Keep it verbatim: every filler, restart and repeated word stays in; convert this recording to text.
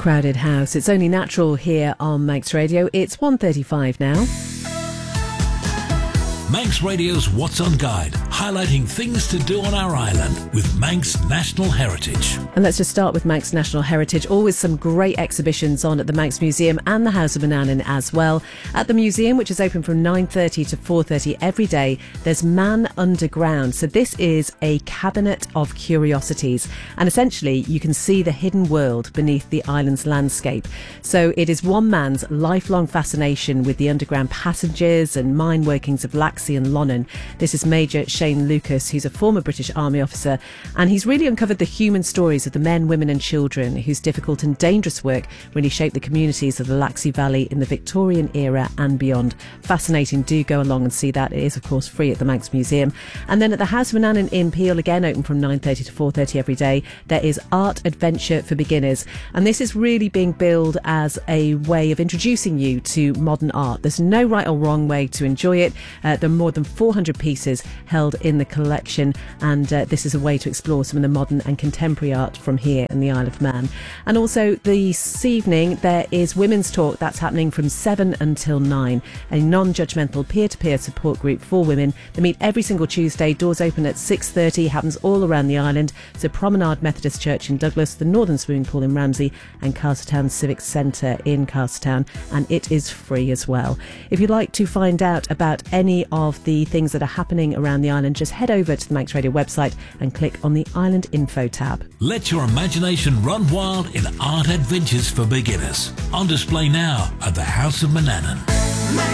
Crowded House. It's only natural here on Manx Radio. It's one thirty-five now. Manx Radio's What's On Guide, highlighting things to do on our island with Manx National Heritage. And let's just start with Manx National Heritage. Always some great exhibitions on at the Manx Museum and the House of Manannan as well. At the museum, which is open from nine thirty to four thirty every day, there's Man Underground. So this is a cabinet of curiosities. And essentially, you can see the hidden world beneath the island's landscape. So it is one man's lifelong fascination with the underground passages and mine workings of Laxey and Lonnan. This is Major Shane Lucas, who's a former British Army officer, and he's really uncovered the human stories of the men, women and children whose difficult and dangerous work really shaped the communities of the Laxey Valley in the Victorian era and beyond. Fascinating. Do go along and see that. It is, of course, free at the Manx Museum. And then at the House of Manannan in Peel, again open from nine thirty to four thirty every day, there is Art Adventure for Beginners. And this is really being billed as a way of introducing you to modern art. There's no right or wrong way to enjoy it. Uh, there are more than four hundred pieces held in the collection, and uh, this is a way to explore some of the modern and contemporary art from here in the Isle of Man. And also this evening there is Women's Talk. That's happening from seven until nine, a non-judgmental peer-to-peer support group for women. They meet every single Tuesday. Doors open at six thirty, happens all around the island. So Promenade Methodist Church in Douglas, the Northern Swimming Pool in Ramsey, and Castertown Civic Centre in Castertown, and it is free as well. If you'd like to find out about any of the things that are happening around the island, just head over to the Manx Radio website and click on the Island Info tab. Let your imagination run wild in Art Adventures for Beginners. On display now at the House of Manannan.